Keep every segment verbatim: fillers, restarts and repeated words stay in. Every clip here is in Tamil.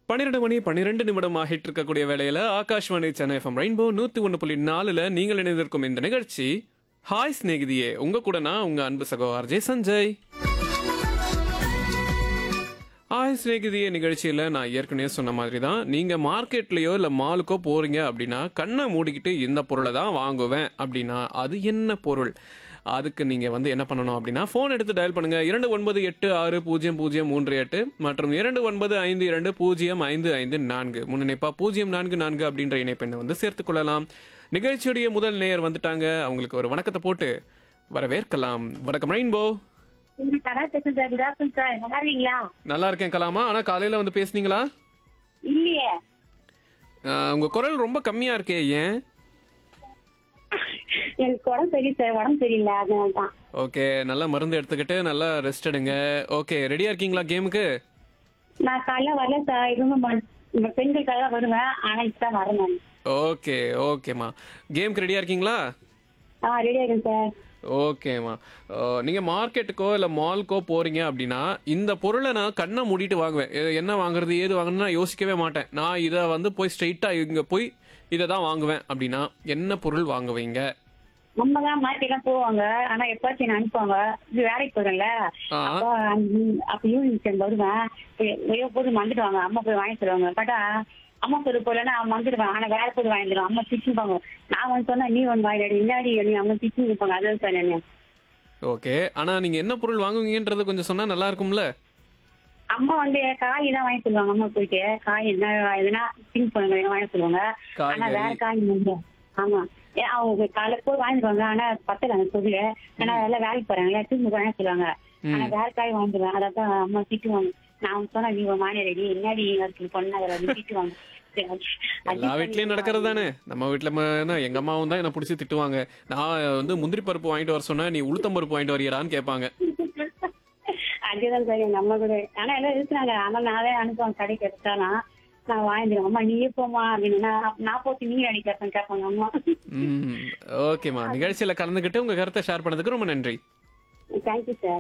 பன்னிரண்டு மணி பன்னிரண்டு நிமிடம் ஆகிட்டு இருக்கக்கூடிய வேளையில ஆகாஷ்வாணி சென்னை எஃப்எம் ரெயின்போ நூத்தி ஒன்று புள்ளி நாலுல நீங்கள் இணைந்திருக்கும் இந்த நிகழ்ச்சி ஹாய் சிநேகிதியே. உங்க கூட நான் உங்க அன்பு சகோ ஆர்ஜே சஞ்சய். ஹாய் சிநேகிதியே நிகழ்ச்சியில் நான் ஏற்கனவே சொன்ன மாதிரி தான், நீங்கள் மார்க்கெட்லேயோ இல்லை மாலுக்கோ போகிறீங்க அப்படின்னா கண்ணை மூடிக்கிட்டு இந்த பொருளை தான் வாங்குவேன் அப்படின்னா அது என்ன பொருள்? அதுக்கு நீங்கள் வந்து என்ன பண்ணணும் அப்படின்னா ஃபோன் எடுத்து டயல் பண்ணுங்கள் இரண்டு ஒன்பது எட்டு ஆறு பூஜ்ஜியம் பூஜ்ஜியம் மூன்று எட்டு மற்றும் இரண்டு ஒன்பது ஐந்து இரண்டு பூஜ்ஜியம் ஐந்து ஐந்து நான்கு முன்னிணைப்பா பூஜ்ஜியம் நான்கு நான்கு அப்படின்ற இணைப்பெண்ணை வந்து சேர்த்துக்கொள்ளலாம். நிகழ்ச்சியுடைய முதல் நேயர் வந்துட்டாங்க, அவங்களுக்கு ஒரு வணக்கத்தை போட்டு வரவேற்கலாம். வணக்கம் ரெயின்போ. நல்லா இருக்கேன் கலாமா. ஆனா காலையில வந்து பேசுனீங்களா? இல்லையே, உங்க குரல் ரொம்ப கம்மியா இருக்கே, ஏன்? எனக்கு உடம்பு சரி சார், உடம்பு சரியில்லை, அதனாலதான். ஓகே, நல்லா மருந்து எடுத்துக்கிட்டு நல்லா ரெஸ்ட் எடுங்க. ஓகே, ரெடியா இருக்கீங்களா கேமுக்கு? நான் காலைல வரல சார், இதுவும் பெண்களுக்காக வருவேன், ஆனா இப்பதான் வரேன். ஓகே ஓகேம்மா, கேமுக்கு ரெடியா இருக்கீங்களா? ஆ ரெடியா இருக்கேன் சார். ஓகேம்மா, நீங்க மார்க்கெட்டுக்கோ இல்லை மால்க்கோ போறீங்க அப்படின்னா இந்த பொருளை நான் கண்ணை மூடிட்டு வாங்குவேன். என்ன வாங்குறது ஏது வாங்கணும்னா யோசிக்கவே மாட்டேன். நான் இதை வந்து போய் ஸ்ட்ரெயிட்டா இங்க போய் இதை தான் வாங்குவேன் அப்படின்னா என்ன பொருள் வாங்குவீங்க? நம்ம தான் மார்க்கெட்லாம் போவாங்க, ஆனா எப்பாச்சும் என்ன அனுப்புவாங்க. இது வேலைக்கு போறேன்ல, அப்போ அப்ப ஈவினிங் டைம் வருவேன். வெளியே போது மறந்துடுவாங்க, அம்மா போய் வாங்கி தருவாங்க. பட்டா அம்மா பொருள் போலன்னா அவன் வந்துடுவான், ஆனா வேற பொருள் வாங்கிடுவான். அம்மா திச்சுப்பாங்க, நான் வந்து சொன்னா நீ வந்து வாங்கிடாடி இல்லாடி அவங்க திச்சு இருப்பாங்க. அதான் சார் என்ன. ஓகே, ஆனா நீங்க என்ன பொருள் வாங்குவீங்கன்றது கொஞ்சம் சொன்னா நல்லா இருக்கும்ல. அம்மா வந்து காய் தான் வாங்கி சொல்லுவாங்க. அம்மா போயிட்டு காய் என்ன எதுனா திங்க் பண்ணுங்க வாங்கி சொல்லுவாங்க, ஆனா வேற காய் வந்து ஆமா அவங்க காலை போய் வாங்கிடுவாங்க. ஆனா பத்தல அந்த பொருள், ஆனா எல்லாம் வேலைக்கு போறாங்களே திரும்ப வாங்க சொல்லுவாங்க, ஆனா வேற காய் வாங்கிடுவேன். அதான் அம்மா திட்டுவாங்க. நான் சொன்னா நீ மாநிலடி என்னடி பொண்ணு திட்டுவாங்க. எல்லா வீட்லயும் நடக்கிறது தானே. நம்ம வீட்டுல எங்க அம்மாவும் தான் என்ன பிடிச்சி திட்டுவாங்க. நான் வந்து முந்திரி பருப்பு வாங்கிட்டு வர சொன்னா நீ உளுத்தம் பருப்பு வாங்கிட்டு வரையறான்னு கேட்பாங்க. அதுதான் சார் எங்க அம்மா கூட. ஆனா எல்லாம் இருக்கிறாங்க, ஆனா நானே அனுப்புவாங்க கடைக்கு எடுத்தாலாம் நான் வாங்கிடுவேன். அம்மா நீயே போமா அப்படின்னா நான் போட்டு நீங்க அடி கேட்பேன் கேட்பாங்க அம்மா. ம் ஓகேம்மா, நிகழ்ச்சியில கலந்துக்கிட்டு உங்க கருத்தை ஷேர் பண்ணதுக்கு ரொம்ப நன்றி. Thank you sir.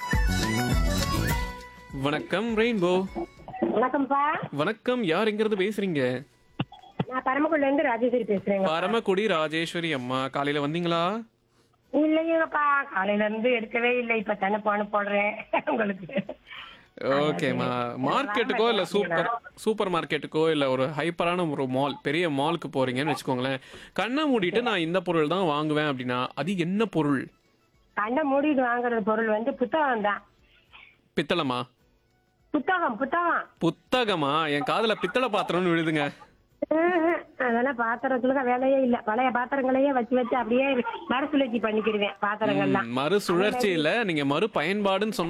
வணக்கம் ரெயின்போ. வணக்கம்ப்பா. வணக்கம், யார் எங்கிறது பேசுறீங்க? நான் பரமக்குடில இருந்து ராஜேஸ்வரி பேசுறேன். பரமக்குடி ராஜேஸ்வரி அம்மா, காலையில வந்தீங்களா? இல்லையப்பா, காலையில இருந்து எடுக்கவே இல்லை, இப்ப தானே போன போடுறேன் உங்களுக்கு. ஓகேம்மா, மார்க்கெட்டுக்கோ இல்ல சூப்பர் சூப்பர் மார்க்கெட்டுக்கோ இல்ல ஒரு ஹைப்பரான ஒரு மால், பெரிய மாலுக்கு போறீங்கன்னு வச்சுக்கோங்களேன். கண்ணை மூடிட்டு நான் இந்த பொருள் தான் வாங்குவேன் அப்படின்னா அது என்ன பொருள்? கண்ணை மூடிட்டு வாங்குற பொருள் வந்து புத்தகம் தான். பித்தளமா? புத்தகம் புத்தகம் புத்தகமா? என் காதுல பித்தளை பாத்திரம்னு விழுதுங்க. அதெல்லாம் பாத்திரத்துக்கு வேலையே இல்ல, பழைய பாத்திரங்களையே வச்சு வச்சு அப்படியே மறுசுழற்சி பண்ணிக்கிடுவேன் பாத்திரங்கள்லாம். மறுசுழற்சி இல்ல, நீங்க மறு பயன்பாடுன்னு சொன்னா